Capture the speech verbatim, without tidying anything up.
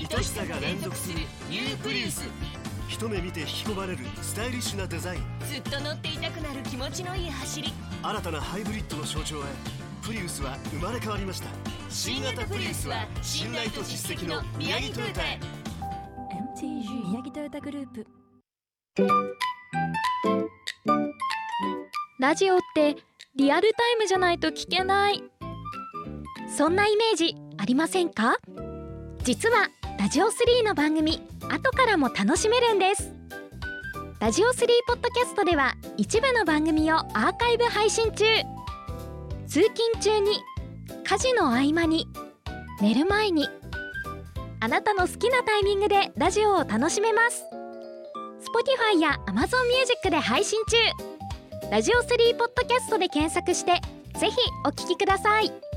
愛しさが連続するニュープリウス。 一目見て引き込まれるスタイリッシュなデザイン。 ずっと乗っていたくなる気持ちのいい走り。 新たなハイブリッドの象徴へ、プリウスは生まれ変わりました。 新型プリウスは信頼と実績の宮城トヨタへ。 エムティージー 宮城トヨタグループ。 ラジオってリアルタイムじゃないと聞けない、そんなイメージありませんか？実はラジオスリーの番組後からも楽しめるんです。ラジオスリーポッドキャストでは一部の番組をアーカイブ配信中。通勤中に、家事の合間に、寝る前に、あなたの好きなタイミングでラジオを楽しめます。 Spotify や Amazon Music で配信中。ラジオスリーポッドキャストで検索してぜひお聞きください。